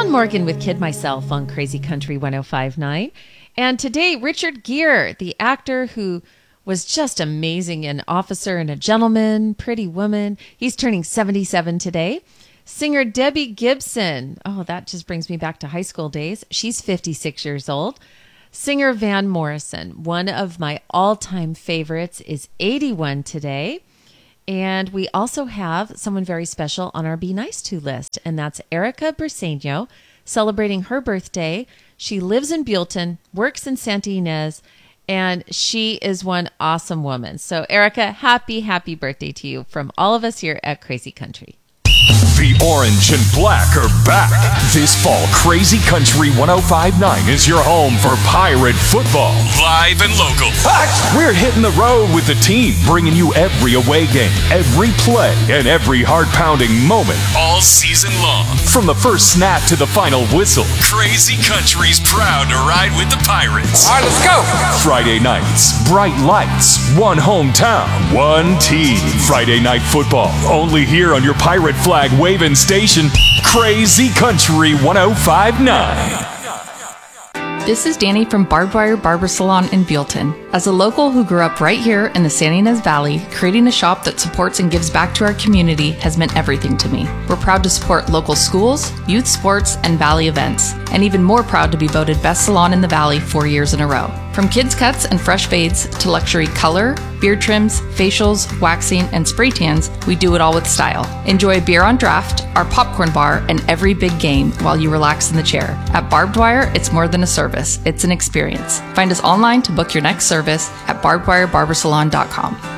Jen Morgan with Kid Myself on Crazy Country 105.9. And today, Richard Gere, the actor who was just amazing in Officer and a Gentleman, Pretty Woman. He's turning 77 today. Singer Debbie Gibson. Oh, that just brings me back to high school days. She's 56 years old. Singer Van Morrison, one of my all-time favorites, is 81 today. And we also have someone very special on our Be Nice To list, and that's Erica Briseño, celebrating her birthday. She lives in Buellton, works in Santa Ynez, and she is one awesome woman. So, Erica, happy birthday to you from all of us here at Crazy Country. The orange and black are back. This fall, Crazy Country 105.9 is your home for Pirate football. Live and local. We're hitting the road with the team, bringing you every away game, every play, and every heart-pounding moment all season long. From the first snap to the final whistle, Crazy Country's proud to ride with the Pirates. All right, let's go. Friday nights, bright lights, one hometown, one team. Friday night football, only here on your Pirate flag waving station, Crazy Country 105.9. This is Danny from Barbed Wire Barber Salon in Buellton. As a local who grew up right here in the Santa Ynez Valley, creating a shop that supports and gives back to our community has meant everything to me. We're proud to support local schools, youth sports, and Valley events, and even more proud to be voted Best Salon in the Valley 4 years in a row. From kids cuts and fresh fades to luxury color, beard trims, facials, waxing, and spray tans, we do it all with style. Enjoy a beer on draft, our popcorn bar, and every big game while you relax in the chair. At Barbed Wire, it's more than a service, it's an experience. Find us online to book your next service at barbedwirebarbersalon.com.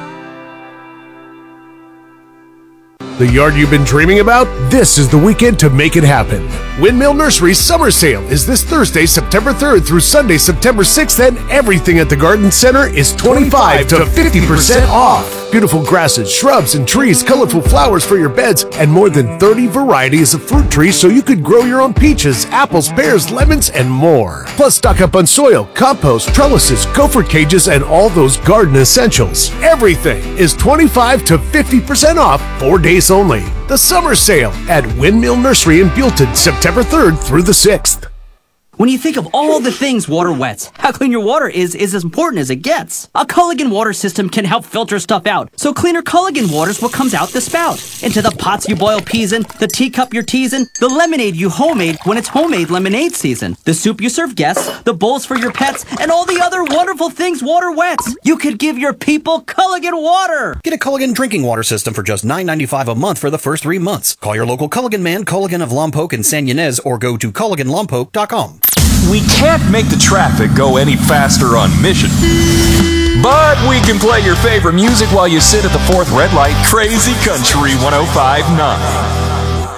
The yard you've been dreaming about? This is the weekend to make it happen. Windmill Nursery's summer sale is this Thursday, September 3rd through Sunday, September 6th, and everything at the Garden Center is 25 to 50% off. Beautiful grasses, shrubs, and trees, colorful flowers for your beds, and more than 30 varieties of fruit trees so you could grow your own peaches, apples, pears, lemons, and more. Plus, stock up on soil, compost, trellises, gopher cages, and all those garden essentials. Everything is 25 to 50% off 4 days only. The summer sale at Windmill Nursery in Buellton, September 3rd through the 6th. When you think of all the things water wets, how clean your water is as important as it gets. A Culligan water system can help filter stuff out, so cleaner Culligan water's what comes out the spout. Into the pots you boil peas in, the teacup you're teasing, the lemonade you homemade when it's homemade lemonade season, the soup you serve guests, the bowls for your pets, and all the other wonderful things water wets. You could give your people Culligan water. Get a Culligan drinking water system for just $9.95 a month for the first 3 months. Call your local Culligan man, Culligan of Lompoc and San Ynez, or go to CulliganLompoc.com. We can't make the traffic go any faster on Mission, but we can play your favorite music while you sit at the fourth red light. Crazy Country 105.9.